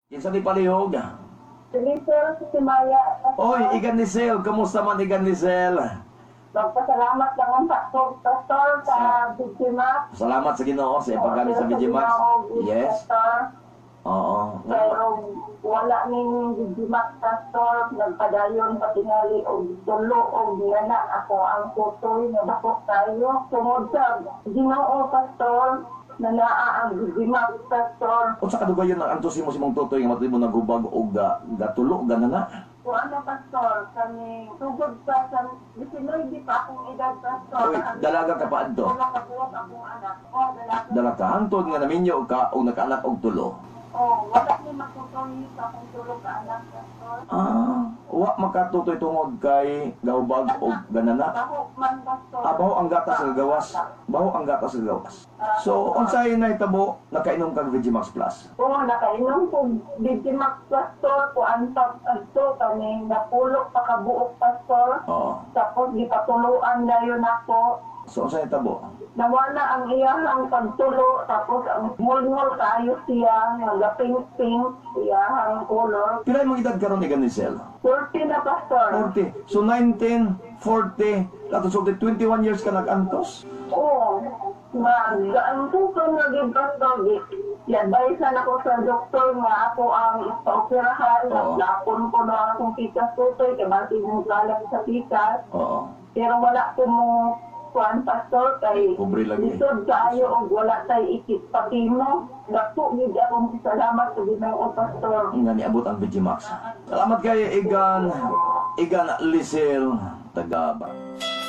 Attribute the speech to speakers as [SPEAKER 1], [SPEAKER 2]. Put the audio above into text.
[SPEAKER 1] Kinsa ni palihog?
[SPEAKER 2] Lisel si Maya.
[SPEAKER 1] Oy, Igan Lisel, kamusta man Igan Lisel?
[SPEAKER 2] Magpasalamat lang ang pastor sa biktima.
[SPEAKER 1] Salamat sa Ginoo sa paggamit sa Vigimax. Yes. Oo.
[SPEAKER 2] Pero wala ning Vigimax pastor, nagpadayon patingali og tulo og ngana ako ang tutoy nga bako tayo. Tungod sa Ginoo pastor, na naa ang Vigimax pastor.
[SPEAKER 1] Unsa kadugayon ang antusi mo si mong tutoy nga matay mo nagubag og gatulo ganana?
[SPEAKER 2] So ano pastor, kani tugod pa sa 19 di pa akong edad pastor.
[SPEAKER 1] Oy, dalaga ka pa adto.
[SPEAKER 2] Wala ka po akong anak. Dalaga.
[SPEAKER 1] Dala ka hantod nga naminyo ka og nakaanak og tulo.
[SPEAKER 2] Wala ni matutoy sa akong tulog ka anak pastor.
[SPEAKER 1] Wa makatutoy tungod kay gawbag og ganana.
[SPEAKER 2] Baho man pastor.
[SPEAKER 1] Baho ang gatas sa gawas. Baho ang gatas sa gawas. So, unsay nahitabo nakainom kag Vigimax Plus?
[SPEAKER 2] Nakainom ko Vigimax pastor ko antag adto kani napulok pa ka buok pastor.
[SPEAKER 1] Oo.
[SPEAKER 2] Tapos gipatuluan dayon ako.
[SPEAKER 1] So, unsay nahitabo?
[SPEAKER 2] Nawala ang iyahang pagtulo, tapos ang mulmul kayo siya, nagaping-pink, iyahang color.
[SPEAKER 1] Pila imong edad karon ni Ganisel?
[SPEAKER 2] 40 na pastor.
[SPEAKER 1] 40. So 1940, kato 21 years ka nag-antos.
[SPEAKER 2] Oo. Ang ko na din pastor. Yadbaysan ako sa doktor nga ako ang ipaoperahan.
[SPEAKER 1] Oo.
[SPEAKER 2] Napon ko na akong pikas tutoy, kaya bakit yung galang sa pikas.
[SPEAKER 1] Oo.
[SPEAKER 2] Pero wala ko mo kuan pastor kay
[SPEAKER 1] Pobre lagi.
[SPEAKER 2] lisod kaayo og wala tay ikit pati mo. Dako gid akong salamat sa Ginoo pastor.
[SPEAKER 1] Nga niabot ang Vigimax. Salamat kay Igan Lisel Tagaba.